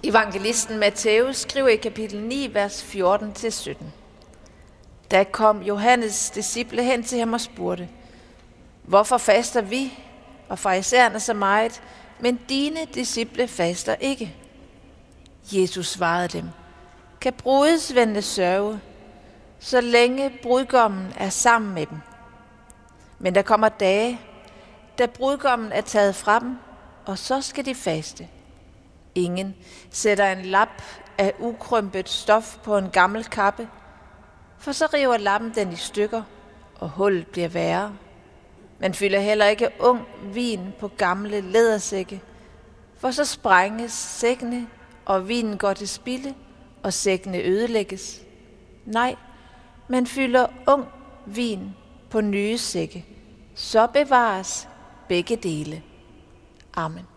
Evangelisten Matthæus skriver i kapitel 9, vers 14-17. Da kom Johannes' disciple hen til ham og spurgte, hvorfor faster vi og farisæerne så meget, men dine disciple faster ikke? Jesus svarede dem, kan brudesvendene sørge, så længe brudgommen er sammen med dem? Men der kommer dage, da brudgommen er taget fra dem, og så skal de faste. Ingen sætter en lap af ukrympet stof på en gammel kappe, for så river lappen den i stykker, og hullet bliver værre. Man fylder heller ikke ung vin på gamle lædersække, for så sprænges sækkene, og vinen går til spilde, og sækkene ødelægges. Nej, man fylder ung vin på nye sække, så bevares begge dele. Amen.